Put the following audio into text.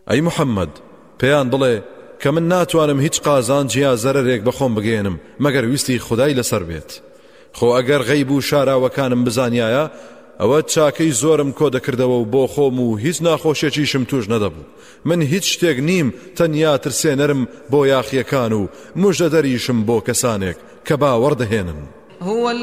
ئەی محەممەد پێیان بڵێ کە من ناتوانم هیچ قازانج یا زەرەرێک بەخۆم بگێنم مەگەر ویستی خودای لەسەر بێت. خۆ ئەگەر غەیب و شاراوەکانم بزانیایە ئەوە چاکەی زۆرم کۆ دەکردەوە و بۆ خۆم و هیچ ناخۆشیێکیشم توش نەدەبوو. من هیچ شتێک نیم تەنیا ترسێنەرم بۆ یاخیەکان و موژدەدەریشم بۆ کەسانێک کە باوەڕ دەهێنن.